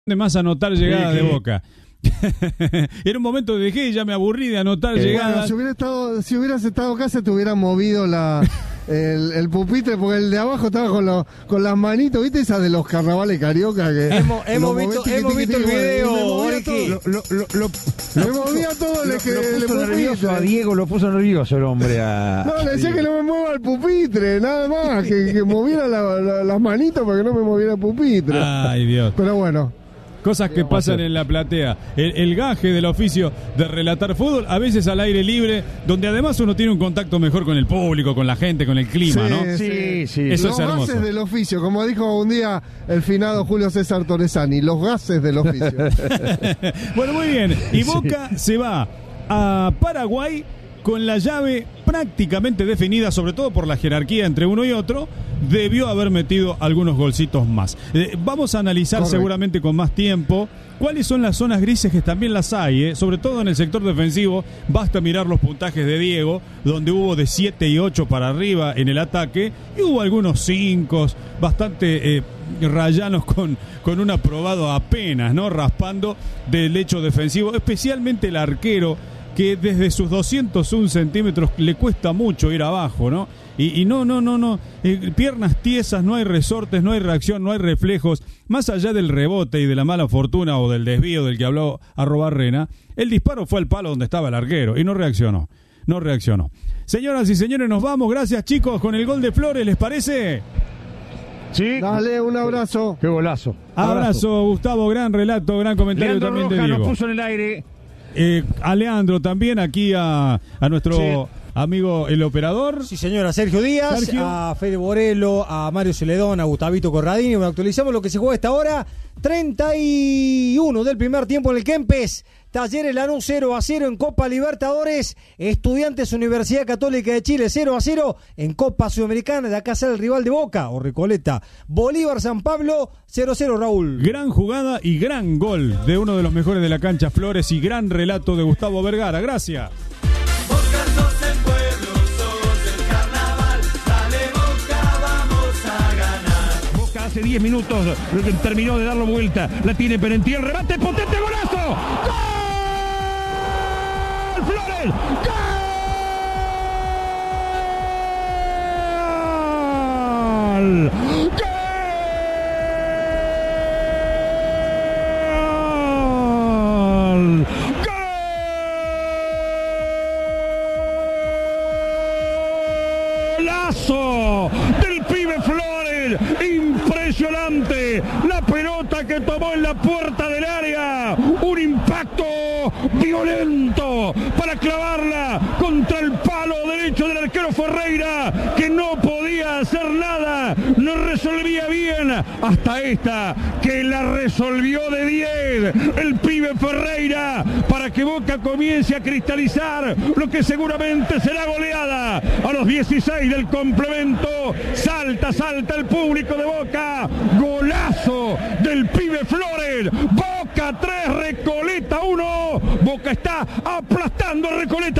de más anotar llegadas de Boca. En un momento dejé y ya me aburrí de anotar llegadas. Bueno, si hubieras estado acá se te hubiera movido el pupitre, porque el de abajo estaba con las manitos, ¿viste? Esas de los carnavales carioca que hemos visto el video. Me movía todo, le puso nervioso a Diego, lo puso nervioso el hombre. No, le decía que no me mueva el pupitre, nada más, que moviera las manitos para que no me moviera el pupitre. Ay, Dios. Pero bueno. Cosas que pasan en la platea. El gaje del oficio de relatar fútbol, a veces al aire libre, donde además uno tiene un contacto mejor con el público, con la gente, con el clima, ¿no? Sí. Eso los es hermoso. Gases del oficio, como dijo un día el finado Julio César Torresani, los gases del oficio. Bueno, muy bien. Y Boca se va a Paraguay con la llave prácticamente definida, sobre todo por la jerarquía entre uno y otro. Debió haber metido algunos golcitos más. Vamos a analizar seguramente con más tiempo cuáles son las zonas grises, que también las hay, sobre todo en el sector defensivo. Basta mirar los puntajes de Diego, donde hubo de 7 y 8 para arriba en el ataque, y hubo algunos 5, bastante rayanos con un aprobado apenas, ¿no? Raspando del hecho defensivo, especialmente el arquero, que desde sus 201 centímetros le cuesta mucho ir abajo, ¿no? Y no, piernas tiesas, no hay resortes, no hay reacción, no hay reflejos. Más allá del rebote y de la mala fortuna o del desvío del que habló Arrobarrena, el disparo fue al palo donde estaba el arquero y no reaccionó. Señoras y señores, nos vamos. Gracias, chicos, con el gol de Flores, ¿les parece? Sí. Dale, un abrazo. Qué golazo. Abrazo, Gustavo, gran relato, gran comentario. Leandro también Roja de Diego. nos puso en el aire. A Leandro también, aquí a nuestro amigo el operador. Sí, señora, Sergio Díaz, a Fede Borello, a Mario Celedón, a Gustavito Corradini. Bueno, actualizamos lo que se juega a esta hora. 31 del primer tiempo en el Kempes. Talleres Lanús 0-0 en Copa Libertadores. Estudiantes Universidad Católica de Chile 0-0 en Copa Sudamericana. De acá sale el rival de Boca o Recoleta. Bolívar San Pablo 0-0, Raúl. Gran jugada y gran gol de uno de los mejores de la cancha, Flores, y gran relato de Gustavo Vergara. Gracias. Boca sos el pueblo, sos el carnaval. Dale Boca, vamos a ganar. Boca hace 10 minutos terminó de darlo vuelta. La tiene Perentí, el remate, potente, golazo. ¡Gol! ¡Flores! ¡Gol! ¡Gol! ¡Golazo del pibe Flores! Impresionante la pelota que tomó en la puerta del área, un impacto violento para clavarla contra el palo derecho del arquero Ferreira, que no podía hacer nada, no resolvía bien, hasta esta que la resolvió de 10 el pibe Ferreira, para que Boca comience a cristalizar lo que seguramente será goleada a los 16 del complemento. Salta el público de Boca. Golazo del pibe Flores. Boca 3, Recoleta 1. Boca está aplastando a Recoleta.